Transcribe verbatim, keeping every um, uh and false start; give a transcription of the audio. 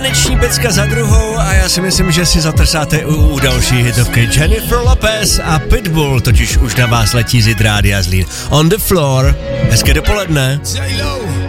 Taneční pecka za druhou a já si myslím, že si zatrsáte u, u další hitovky. Jennifer Lopez a Pitbull totiž už na vás letí z Rádia Zlín. On the floor. Hezké dopoledne.